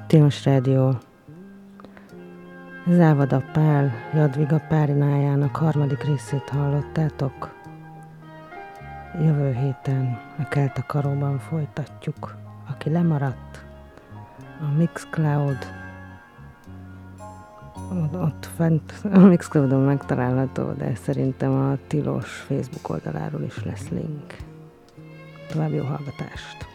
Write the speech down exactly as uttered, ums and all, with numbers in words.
Tilos Rádió. Závada Pál Jadviga Párinájának harmadik részét hallottátok. Jövő héten a Keltakaróban folytatjuk. Aki lemaradt, a Mixcloud, ott fent a Mixcloudon megtalálható, de szerintem a Tilos Facebook oldaláról is lesz link. További jó hallgatást!